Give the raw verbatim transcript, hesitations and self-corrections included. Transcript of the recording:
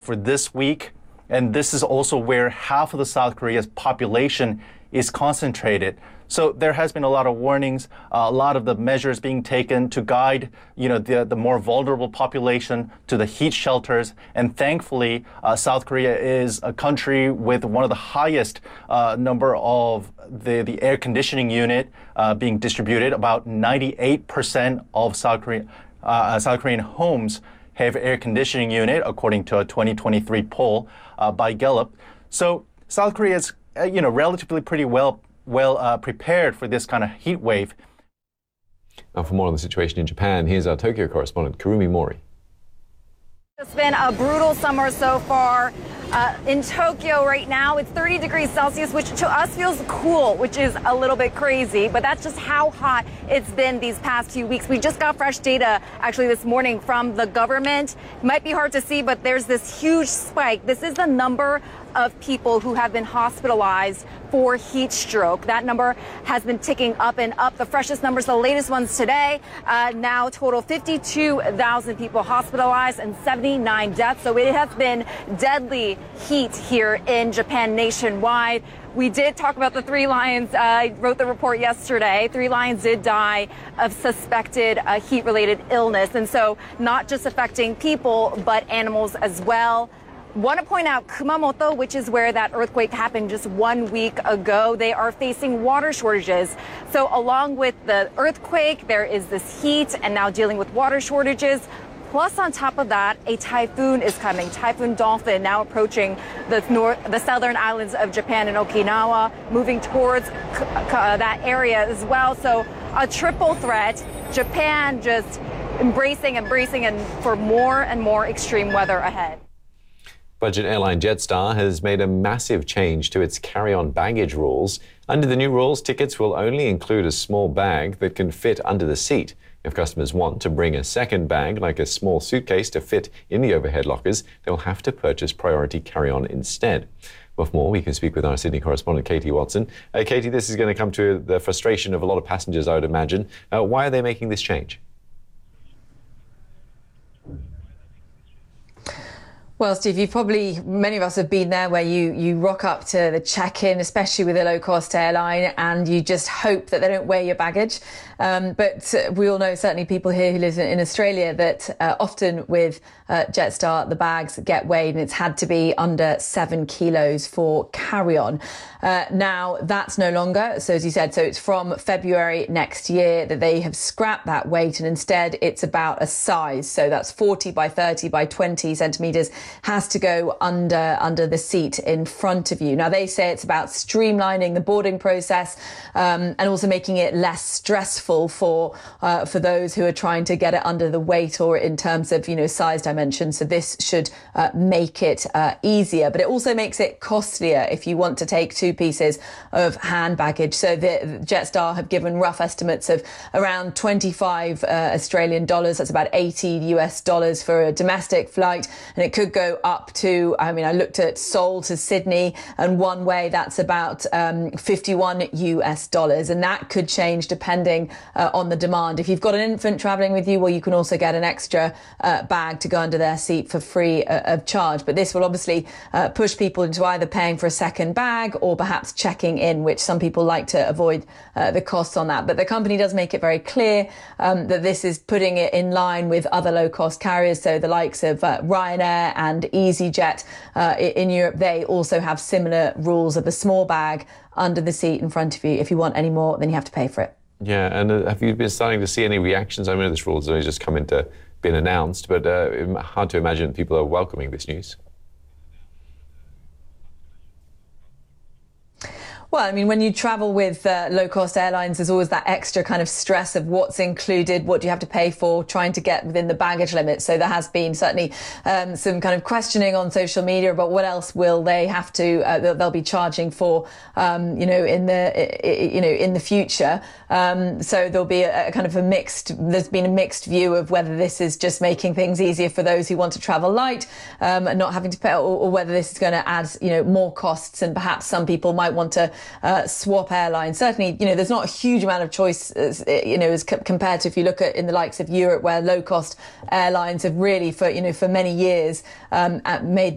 for this week. And this is also where half of the South Korea's population is concentrated. So there has been a lot of warnings, uh, a lot of the measures being taken to guide, you know, the, the more vulnerable population to the heat shelters. And thankfully, uh, South Korea is a country with one of the highest uh, number of the, the air conditioning unit uh, being distributed. About ninety-eight percent of South Korea, uh, South Korean homes have air conditioning unit, according to a twenty twenty-three poll uh, by Gallup. So South Korea is, uh, you know, relatively pretty well well uh, prepared for this kind of heat wave. Now, for more on the situation in Japan, here's our Tokyo correspondent, Kurumi Mori. It's been a brutal summer so far. Uh, in Tokyo right now, it's thirty degrees Celsius, which to us feels cool, which is a little bit crazy, but that's just how hot it's been these past few weeks. We just got fresh data actually this morning from the government. It might be hard to see, but there's this huge spike. This is the number of people who have been hospitalized for heat stroke. That number has been ticking up and up. The freshest numbers, the latest ones today, uh, now total fifty-two thousand people hospitalized and seventy-nine deaths. So it has been deadly heat here in Japan nationwide. We did talk about the three lions. Uh, I wrote the report yesterday. Three lions did die of suspected uh, heat-related illness. And so not just affecting people, but animals as well. Want to point out Kumamoto, which is where that earthquake happened just one week ago. They are facing water shortages. So along with the earthquake, there is this heat and now dealing with water shortages. Plus, on top of that, a typhoon is coming. Typhoon Dolphin now approaching the north, the southern islands of Japan and Okinawa, moving towards uh, that area as well. So a triple threat. Japan just embracing and bracing and for more and more extreme weather ahead. Budget airline Jetstar has made a massive change to its carry-on baggage rules. Under the new rules, tickets will only include a small bag that can fit under the seat. If customers want to bring a second bag, like a small suitcase, to fit in the overhead lockers, they'll have to purchase priority carry-on instead. Well, for more, we can speak with our Sydney correspondent, Katie Watson. Uh, Katie, this is going to come to the frustration of a lot of passengers, I would imagine. Uh, why are they making this change? Well, Steve, you've probably, many of us have been there where you, you rock up to the check-in, especially with a low-cost airline, and you just hope that they don't weigh your baggage. Um, but we all know, certainly people here who live in, in Australia, that uh, often with uh, Jetstar, the bags get weighed, and it's had to be under seven kilos for carry-on. Uh, now, that's no longer. So as you said, so it's from February next year that they have scrapped that weight, and instead it's about a size. So that's forty by thirty by twenty centimetres. Has to go under under the seat in front of you. Now, they say it's about streamlining the boarding process um, and also making it less stressful for uh, for those who are trying to get it under the weight or in terms of, you know, size dimensions. So this should uh, make it uh, easier, but it also makes it costlier if you want to take two pieces of hand baggage. So the Jetstar have given rough estimates of around twenty-five uh, Australian dollars. That's about eighty U S dollars for a domestic flight, and it could go up to, I mean, I looked at Seoul to Sydney, and one way that's about um, fifty-one U S dollars, and that could change depending uh, on the demand. If you've got an infant traveling with you, well, you can also get an extra uh, bag to go under their seat for free uh, of charge. But this will obviously uh, push people into either paying for a second bag or perhaps checking in, which some people like to avoid uh, the costs on that. But the company does make it very clear um, that this is putting it in line with other low-cost carriers, so the likes of uh, Ryanair and and EasyJet uh, in Europe. They also have similar rules of a small bag under the seat in front of you. If you want any more, then you have to pay for it. Yeah, and uh, have you been starting to see any reactions? I know this rule has only just come into being announced, but uh, hard to imagine people are welcoming this news. Well, I mean, when you travel with uh, low-cost airlines, there's always that extra kind of stress of what's included, what do you have to pay for, trying to get within the baggage limit. So there has been certainly um, some kind of questioning on social media about what else will they have to, uh, they'll be charging for, um, you know, in the, you know, in the future. Um, so there'll be a, a kind of a mixed, there's been a mixed view of whether this is just making things easier for those who want to travel light um, and not having to pay, or, or whether this is going to add, you know, more costs, and perhaps some people might want to Uh, swap airlines. Certainly, you know, there's not a huge amount of choice, as, you know, as c- compared to if you look at in the likes of Europe, where low-cost airlines have really, for you know, for many years, um, made